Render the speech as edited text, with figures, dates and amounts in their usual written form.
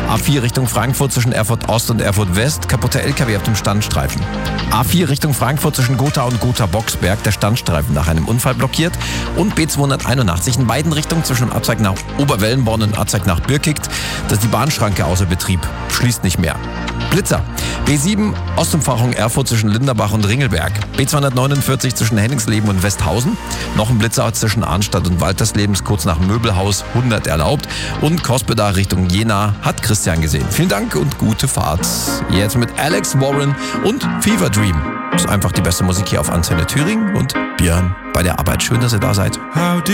A4 Richtung Frankfurt zwischen Erfurt Ost und Erfurt West, kaputter LKW auf dem Standstreifen. A4 Richtung Frankfurt zwischen Gotha und Gotha-Boxberg, der Standstreifen nach einem Unfall blockiert. Und B281 in beiden Richtungen zwischen Abzweig nach Oberwellenborn und Abzweig nach Birkigt, dass die Bahnschranke außer Betrieb, schließt nicht mehr. Blitzer. B7 Ostumfahrung Erfurt zwischen Linderbach und Ringelberg. B249 zwischen Henningsleben und Westhausen. Noch ein Blitzer zwischen Arnstadt und Waltersleben, kurz nach Möbelhaus 100 erlaubt. Und Cospeda Richtung Jena hat Christian gesehen. Vielen Dank und gute Fahrt. Jetzt mit Alex Warren und Fever Dream. Ist einfach die beste Musik hier auf Antenne Thüringen und Björn bei der Arbeit. Schön, dass ihr da seid.